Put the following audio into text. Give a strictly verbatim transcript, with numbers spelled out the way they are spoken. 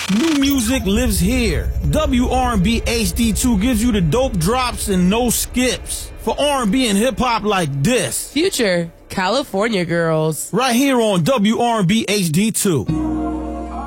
New music lives here. W R and B H D two gives you the dope drops and no skips. For R and B and hip-hop like this. Future, California Girls. Right here on W R and B H D two.